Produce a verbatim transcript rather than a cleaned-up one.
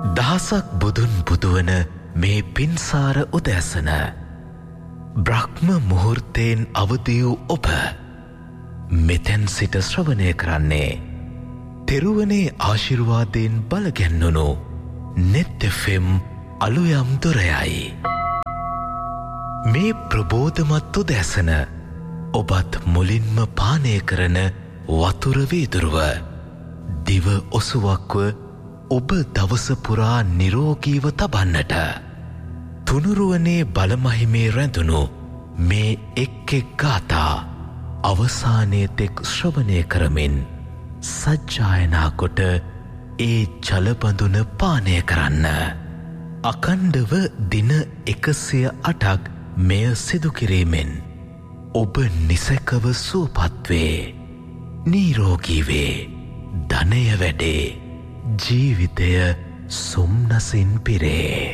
දහසක් බුදුන් පුදුවන මේ පින්සාර උදෑසන බ්‍රහ්ම මුහුර්තයෙන් අවදි වූ ඔබ මෙතැන් සිට ශ්‍රවණය කරන්නේ තෙරුවනේ ආශිර්වාදයෙන් බලගැන්වුණු නෙත් එෆ් එම් අලුයම් දොරයයි. මේ ප්‍රබෝධමත් උදෑසන ඔබත් මුලින්ම පානය කරන වතුර වීදුරුව දිව ඔසුවක්ව ඔබ දවස පුරා නිරෝගීව තබන්නට තුනුරුවනේ බලමහිමේ රැඳුණු මේ එක් එක් ගාථා අවසානයේ තෙක් ශ්‍රවණය කරමින් සජ්ජායනා කොට ඒ ජලබඳුන පානය කරන්න. අකණ්ඩව දින එකසිය අටක් මෙය සිදු කිරීමෙන් ඔබ නිසැකව සුවපත් වේ, නිරෝගී වේ, ධනය වැඩේ, ජීවිතය සොම්නසින් පිරේ.